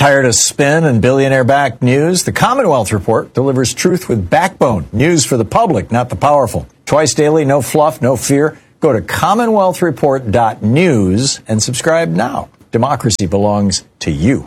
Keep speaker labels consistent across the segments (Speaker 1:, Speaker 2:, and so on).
Speaker 1: Tired of spin and billionaire-backed news? The Commonwealth Report delivers truth with backbone. News for the public, not the powerful. Twice daily, no fluff, no fear. Go to commonwealthreport.news and subscribe now. Democracy belongs to you.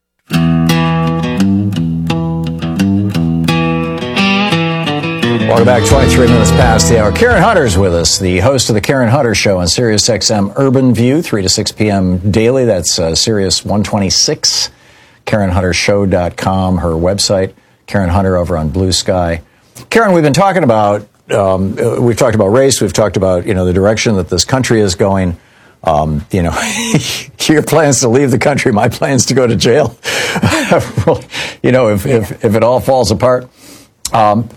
Speaker 1: Welcome back. 23 minutes past the hour. Karen Hunter's with us, the host of the Karen Hunter Show on Sirius XM Urban View, 3 to 6 p.m. daily. That's Sirius 126. KarenHunterShow.com, her website. Karen Hunter over on Blue Sky. Karen, we've been talking about, we've talked about race. We've talked about, the direction that this country is going. Your plans to leave the country, my plans to go to jail. If it all falls apart. And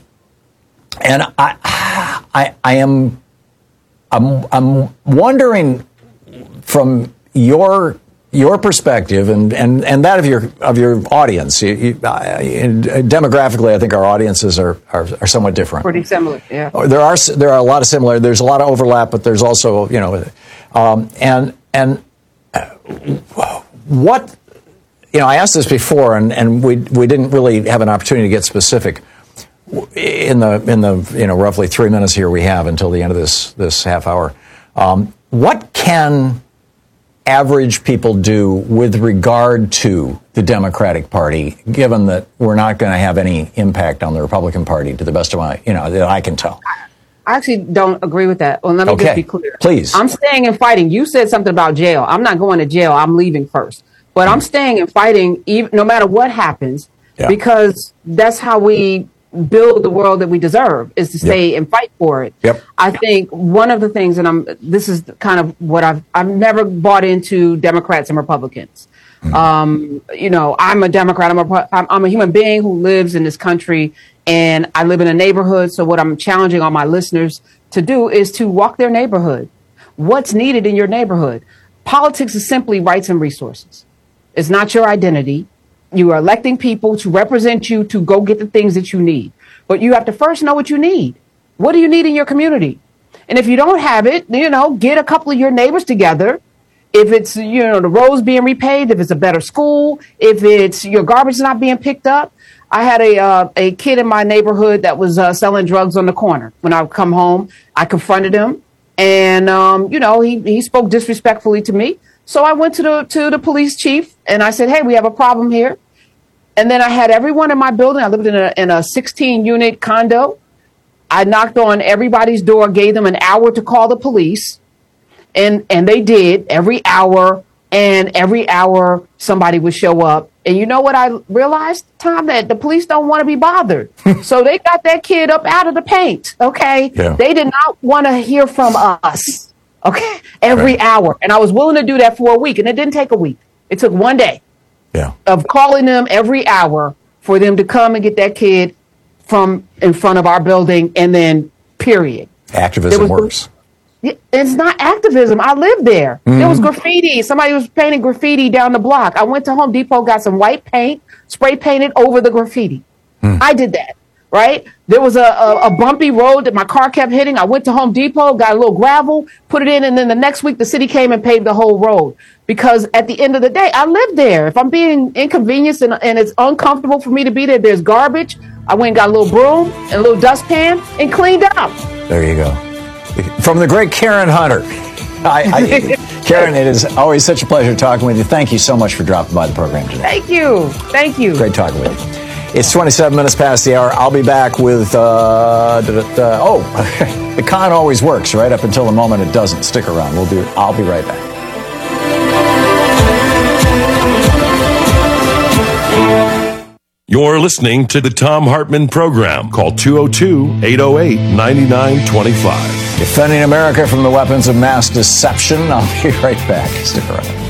Speaker 1: I'm wondering from your perspective and that of your audience. Demographically, I think our audiences are somewhat different.
Speaker 2: Pretty similar, yeah.
Speaker 1: There are a lot of similar. There's a lot of overlap, but there's also what I asked this before, and we didn't really have an opportunity to get specific in the roughly 3 minutes here we have until the end of this half hour. What can average people do with regard to the Democratic Party, given that we're not going to have any impact on the Republican Party, to the best of my, that I can tell?
Speaker 2: I actually don't agree with that. Well, let me just be clear.
Speaker 1: Please.
Speaker 2: I'm staying and fighting. You said something about jail. I'm not going to jail. I'm leaving first. But I'm staying and fighting even, no matter what happens, because that's how we build the world that we deserve, is to stay and fight for it.
Speaker 1: Yep.
Speaker 2: I think one of the things, and this is kind of what I've never bought into Democrats and Republicans. I'm a Democrat. I'm a human being who lives in this country, and I live in a neighborhood. So what I'm challenging all my listeners to do is to walk their neighborhood. What's needed in your neighborhood? Politics is simply rights and resources. It's not your identity. You are electing people to represent you to go get the things that you need. But you have to first know what you need. What do you need in your community? And if you don't have it, get a couple of your neighbors together. If it's, the roads being repaid, if it's a better school, if it's your garbage not being picked up. I had a kid in my neighborhood that was selling drugs on the corner. When I would come home, I confronted him, and he spoke disrespectfully to me. So I went to the police chief and I said, hey, we have a problem here. And then I had everyone in my building. I lived in a 16-unit condo. I knocked on everybody's door, gave them an hour to call the police. And they did every hour. And every hour somebody would show up. And you know what I realized, Tom? That the police don't want to be bothered. So they got that kid up out of the paint. OK, They did not want to hear from us. OK, every hour. And I was willing to do that for a week. And it didn't take a week. It took one day of calling them every hour for them to come and get that kid from in front of our building. And then period.
Speaker 1: Activism works.
Speaker 2: It's not activism. I lived there. Mm-hmm. There was graffiti. Somebody was painting graffiti down the block. I went to Home Depot, got some white paint, spray painted over the graffiti. I did that. Right? There was a bumpy road that my car kept hitting. I went to Home Depot, got a little gravel, put it in, and then the next week the city came and paved the whole road. Because at the end of the day, I lived there. If I'm being inconvenienced and it's uncomfortable for me to be there, there's garbage. I went and got a little broom and a little dustpan and cleaned up.
Speaker 1: There you go. From the great Karen Hunter. Karen, it is always such a pleasure talking with you. Thank you so much for dropping by the program today.
Speaker 2: Thank you. Thank you.
Speaker 1: Great talking with you. It's 27 minutes past the hour. I'll be back with, the con always works, right? Up until the moment it doesn't. Stick around. I'll be right back.
Speaker 3: You're listening to the Thom Hartmann Program. Call 202-808-9925.
Speaker 1: Defending America from the weapons of mass deception. I'll be right back. Stick around.